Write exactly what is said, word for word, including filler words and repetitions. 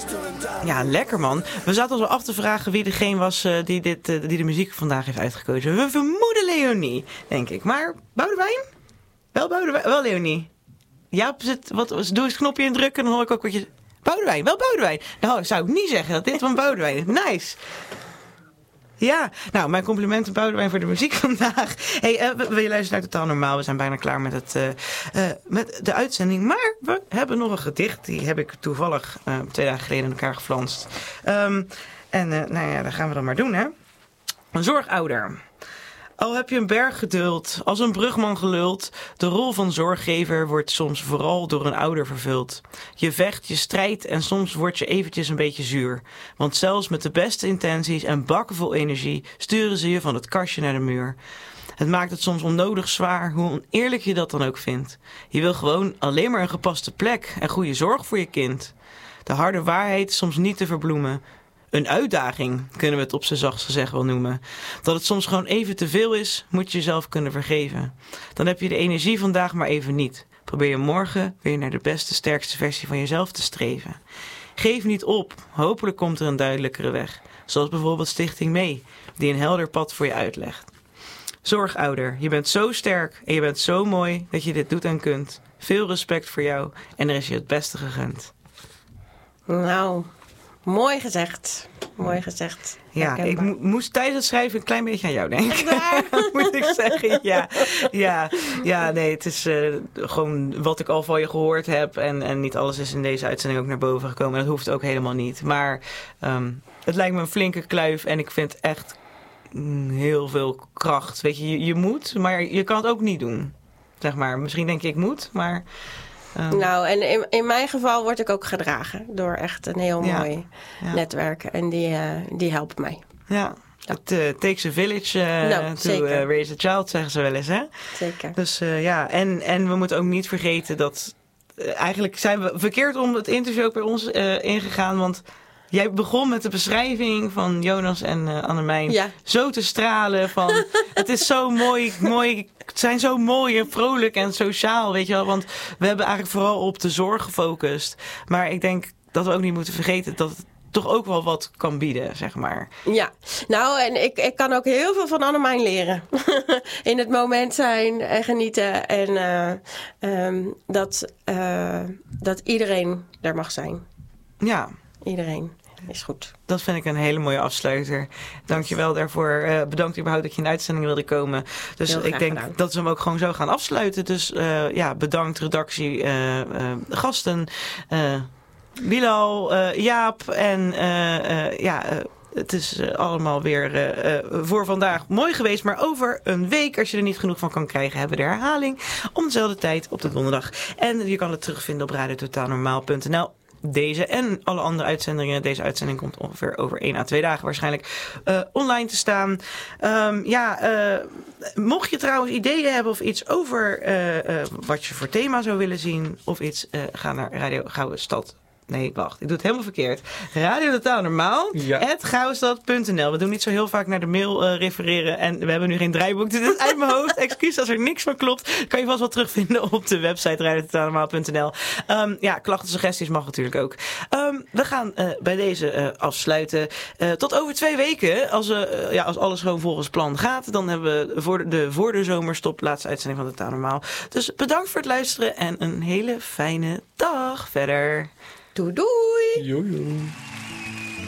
Ja, lekker man. We zaten ons wel af te vragen wie degene was uh, die, dit, uh, die de muziek vandaag heeft uitgekozen. We vermoeden Leonie, denk ik. Maar Boudewijn? Wel Boudewijn? Wel Leonie? Jaap zit, wat, doe eens het knopje indrukken en dan hoor ik ook wat je... Boudewijn, wel Boudewijn. Nou, zou ik niet zeggen dat dit van Boudewijn is. Nice. Ja, nou, mijn complimenten Boudewijn voor de muziek vandaag. Hey, uh, we, we luisteren naar Totaal Normaal. We zijn bijna klaar met, het, uh, uh, met de uitzending. Maar we hebben nog een gedicht. Die heb ik toevallig uh, twee dagen geleden in elkaar geflanst. Um, en uh, nou ja, dat gaan we dan maar doen, hè. Een zorgouder. Al heb je een berg geduld, als een brugman geluld, de rol van zorggever wordt soms vooral door een ouder vervuld. Je vecht, je strijdt en soms word je eventjes een beetje zuur. Want zelfs met de beste intenties en bakken vol energie sturen ze je van het kastje naar de muur. Het maakt het soms onnodig zwaar, hoe oneerlijk je dat dan ook vindt. Je wil gewoon alleen maar een gepaste plek en goede zorg voor je kind. De harde waarheid is soms niet te verbloemen. Een uitdaging, kunnen we het op z'n zachtst gezegd wel noemen. Dat het soms gewoon even te veel is, moet je jezelf kunnen vergeven. Dan heb je de energie vandaag maar even niet. Probeer je morgen weer naar de beste, sterkste versie van jezelf te streven. Geef niet op, hopelijk komt er een duidelijkere weg. Zoals bijvoorbeeld Stichting Mee, die een helder pad voor je uitlegt. Zorgouder, je bent zo sterk en je bent zo mooi dat je dit doet en kunt. Veel respect voor jou en er is je het beste gegund. Nou... Mooi gezegd. Mooi gezegd. Ja, ik mo- moest tijdens het schrijven een klein beetje aan jou denken. Moet ik zeggen. Ja, ja, ja nee, het is uh, gewoon wat ik al van je gehoord heb. En, en niet alles is in deze uitzending ook naar boven gekomen. Dat hoeft ook helemaal niet. Maar um, het lijkt me een flinke kluif. En ik vind echt mm, heel veel kracht. Weet je, je, je moet, maar je kan het ook niet doen. Zeg maar, misschien denk je ik moet, maar... Um. Nou, en in, in mijn geval word ik ook gedragen door echt een heel ja. mooi ja. netwerk. En die, uh, die helpen mij. Ja, het uh, takes a village uh, nou, to uh, raise a child, zeggen ze wel eens, hè? Zeker. Dus uh, ja, en, en we moeten ook niet vergeten dat... Uh, eigenlijk zijn we verkeerd om het interview ook bij ons uh, ingegaan, want... Jij begon met de beschrijving van Jonas en uh, Annemijn ja. zo te stralen van... het is zo mooi, mooi, het zijn zo mooi en vrolijk en sociaal, weet je wel. Want we hebben eigenlijk vooral op de zorg gefocust. Maar ik denk dat we ook niet moeten vergeten dat het toch ook wel wat kan bieden, zeg maar. Ja, nou en ik, ik kan ook heel veel van Annemijn leren. In het moment zijn en genieten. En uh, um, dat, uh, dat iedereen er mag zijn. Ja. Iedereen is goed. Dat vind ik een hele mooie afsluiter. Dank je wel daarvoor. Uh, bedankt überhaupt dat je in de uitzending wilde komen. Dus ik denk gedaan. dat we hem ook gewoon zo gaan afsluiten. Dus uh, ja, bedankt redactie, uh, uh, gasten, uh, Bilal, uh, Jaap en uh, uh, ja... Uh, Het is uh, allemaal weer uh, uh, voor vandaag mooi geweest. Maar over een week, als je er niet genoeg van kan krijgen, hebben we de herhaling om dezelfde tijd op de donderdag. En je kan het terugvinden op radio totaal normaal punt n l. Deze en alle andere uitzendingen. Deze uitzending komt ongeveer over één à twee dagen waarschijnlijk uh, online te staan. Um, ja, uh, mocht je trouwens ideeën hebben of iets over uh, uh, wat je voor thema zou willen zien of iets, uh, ga naar Radio Gouden Stad. Nee, wacht. Ik doe het helemaal verkeerd. Radio Totaal Normaal. Ja. at gouwestad punt n l. We doen niet zo heel vaak naar de mail uh, refereren. En we hebben nu geen draaiboek. Dit is uit mijn hoofd. Excuus als er niks van klopt. Kan je vast wel terugvinden op de website radio totaal normaal punt n l. Um, ja, klachten, suggesties mag natuurlijk ook. Um, we gaan uh, bij deze uh, afsluiten. Uh, tot over twee weken. Als, uh, ja, als alles gewoon volgens plan gaat. Dan hebben we voor de, de voor de zomerstop laatste uitzending van Totaal Normaal. Dus bedankt voor het luisteren. En een hele fijne dag verder. Doei doei! Jojo.